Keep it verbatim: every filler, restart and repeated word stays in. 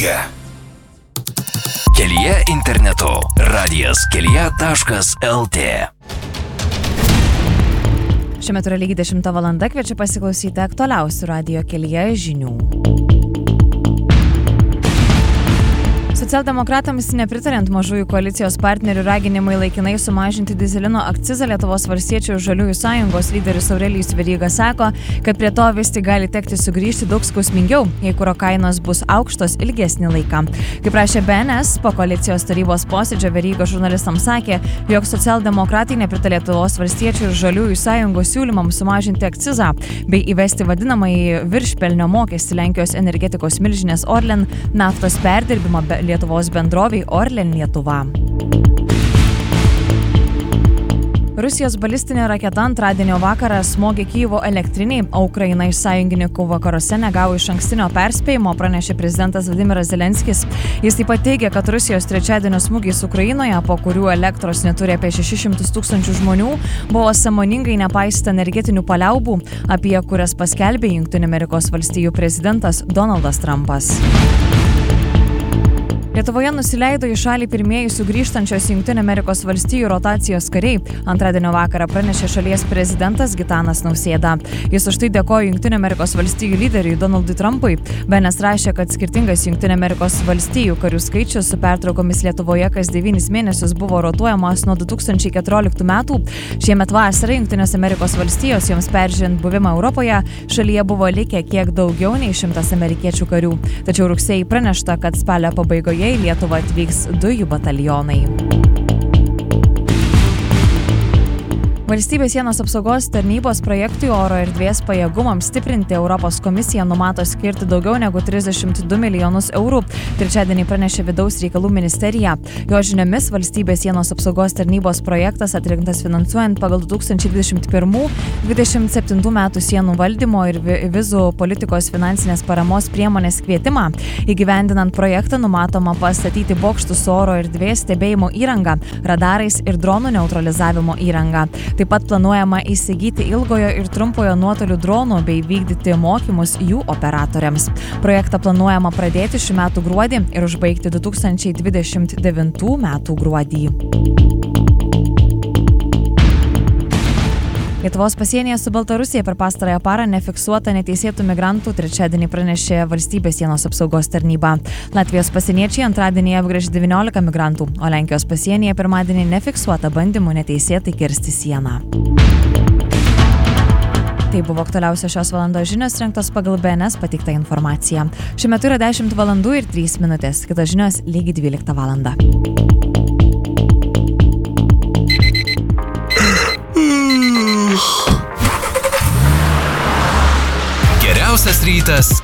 kelyje. Kelyje internetu. radijas kelyje taškas lt. Šiuo metu yra lygiai dešimta valanda, kviečiu pasiklausyti aktualiausių radijo kelyje žinių. Socialdemokratams nepritariant mažųjų koalicijos partnerių raginimai laikinai sumažinti dyzelino akcizą, Lietuvos valstiečių ir žaliųjų sąjungos lyderis Aurelijus Veryga sako, kad prie to vis tik gali tekti sugrįžti daug skausmingiau, jei kuro kainos bus aukštos ilgesnį laiką. Kaip rašė B N S, po koalicijos tarybos posėdžio Veryga žurnalistams sakė, jog socialdemokratai nepritarė Lietuvos valstiečių ir žaliųjų sąjungos siūlymams sumažinti akcizą bei įvesti vadinamąjį viršpelnio mokestį Lenkijos energetikos milžinės Orlen naftos perdirbimo be Lietuvos bendroviai Orlen Lietuva. Rusijos balistinė raketa antradienio vakarą smogė Kyjivo elektriniai, o Ukraina iš sąjungininkų vakaruose negavo išankstinio perspėjimo, pranešė prezidentas Vladimiras Zelenskis. Jis taip pat teigia, kad Rusijos trečiadienio smūgis Ukrainoje, po kurių elektros neturi apie šešis šimtus tūkstančių žmonių, buvo sąmoningai nepaisyta energetinių paliaubų, apie kurias paskelbė Jungtinių Amerikos valstijų prezidentas Donaldas Trumpas. Lietuvoje nusileido į šalį pirmieji sugrįžtančios Jungtinių Amerikos valstijų rotacijos kariai. Antradienio vakarą pranešė šalies prezidentas Gitanas Nausėda. Jis už tai dėkojo Jungtinių Amerikos valstijų lyderiui Donaldui Trumpui. B N S rašė, kad skirtingas Jungtinių Amerikos valstijų karių skaičius su pertraukomis Lietuvoje kas devynis mėnesius buvo rotuojamas nuo du tūkstančiai keturioliktų metų. Šiemet vasarą Jungtinės Amerikos valstijos joms peržiūrint buvimą Europoje šalyje buvo likę kiek daugiau nei šimtas amerikiečių karių. Tačiau rugsėjį pranešta, kad spalio pabaigoje į Lietuvą atvyks du jų batalionai. Valstybės sienos apsaugos tarnybos projektui oro erdvės pajėgumams stiprinti Europos komisija numato skirti daugiau negu trisdešimt du milijonus eurų. Trečiadienį pranešė Vidaus reikalų ministerija. Jo žiniomis valstybės sienos apsaugos tarnybos projektas atrinktas finansuojant pagal du tūkstančiai dvidešimt pirmų dvidešimt septintų metų sienų valdymo ir vizų politikos finansinės paramos priemonės kvietimą. Įgyvendinant projektą numatoma pastatyti bokštus su oro erdvės stebėjimo įranga, radarais ir dronų neutralizavimo įranga. Taip pat planuojama įsigyti ilgojo ir trumpojo nuotolių dronų bei vykdyti mokymus jų operatoriams. Projektą planuojama pradėti šių metų gruodį ir užbaigti du tūkstančiai dvidešimt devintų metų gruodį. Lietuvos pasienyje su Baltarusija per pastarąją parą nefiksuota neteisėtų migrantų, trečiadienį pranešė valstybės sienos apsaugos tarnyba. Latvijos pasieniečiai antradienį apgręžė devyniolika migrantų, o Lenkijos pasienyje pirmadienį nefiksuota bandymų neteisėtai kirsti sieną. Tai buvo aktualiausios šios valandos žinios rengtos pagal B N S pateiktą informaciją. Šiuo metu yra dešimt valandų ir trys minutės, kitos žinios lygiai dvyliktą valandą. Geriausias rytas